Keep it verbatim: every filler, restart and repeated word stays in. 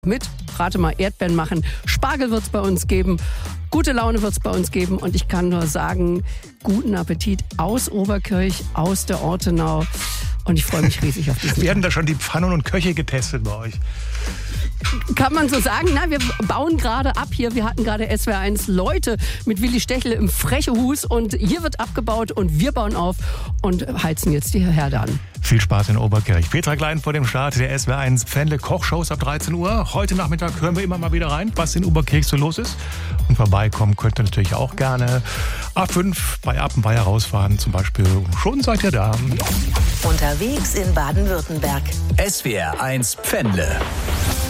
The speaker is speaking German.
Mit, rate mal, Erdbeeren machen. Spargel wird es bei uns geben. Gute Laune wird es bei uns geben. Und ich kann nur sagen, guten Appetit aus Oberkirch, aus der Ortenau. Und ich freue mich riesig auf diesen Werden da schon die Pfannen und Köche getestet bei euch? Kann man so sagen? Na, wir bauen gerade ab hier. Wir hatten gerade S W R eins Leute mit Willi Stechle im Frechehus. Und hier wird abgebaut und wir bauen auf und heizen jetzt die Herde an. Viel Spaß in Oberkirch. Petra Klein vor dem Start der S W R eins Pfändle Kochshows ab dreizehn Uhr. Heute Nachmittag hören wir immer mal wieder rein, was in Oberkirch so los ist. Und vorbeikommen könnt ihr natürlich auch gerne. A fünf bei Appenweier rausfahren zum Beispiel. Schon seid ihr da. Unterwegs in Baden-Württemberg. S W R eins Pfändle.